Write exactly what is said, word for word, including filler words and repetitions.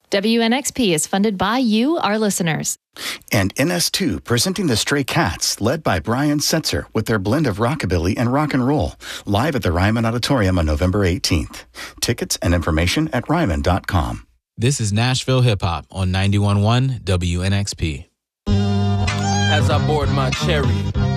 W N X P is funded by you, our listeners. And N S two, presenting the Stray Cats, led by Brian Setzer, with their blend of rockabilly and rock and roll, live at the Ryman Auditorium on November eighteenth. Tickets and information at ryman dot com. This is Nashville Hip Hop on ninety-one point one W N X P. As I board my cherry